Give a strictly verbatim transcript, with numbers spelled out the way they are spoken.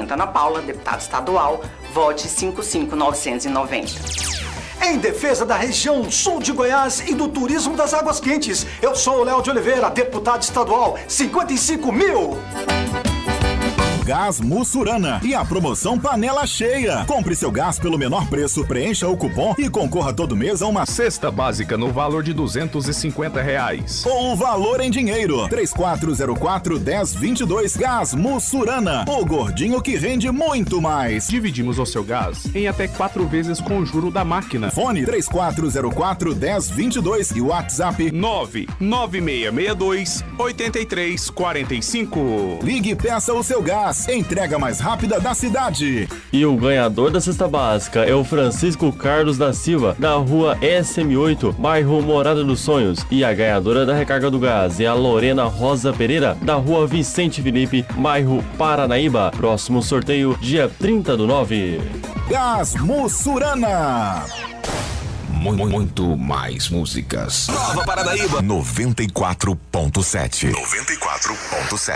Ana Paula, deputada estadual, vote cinco cinco nove nove zero. Em defesa da região sul de Goiás e do turismo das águas quentes, eu sou o Léo de Oliveira, deputado estadual, cinquenta e cinco mil. Gás Mussurana e a promoção Panela Cheia. Compre seu gás pelo menor preço, preencha o cupom e concorra todo mês a uma cesta básica no valor de duzentos e cinquenta reais. Ou o valor em dinheiro. três quatro zero quatro, um zero dois dois. Gás Mussurana. O gordinho que rende muito mais. Dividimos o seu gás em até quatro vezes com o juro da máquina. Fone três quatro zero quatro, um zero dois dois e WhatsApp nove nove seis seis dois, oito três quatro cinco. Ligue e peça o seu gás. Entrega mais rápida da cidade. E o ganhador da cesta básica é o Francisco Carlos da Silva, da rua S M oito, bairro Morada dos Sonhos. E a ganhadora da recarga do gás é a Lorena Rosa Pereira, da rua Vicente Felipe, bairro Paranaíba. Próximo sorteio, dia trinta do nove. Gás Mussurana. Muito mais músicas. Nova Paranaíba. noventa e quatro ponto sete. noventa e quatro ponto sete.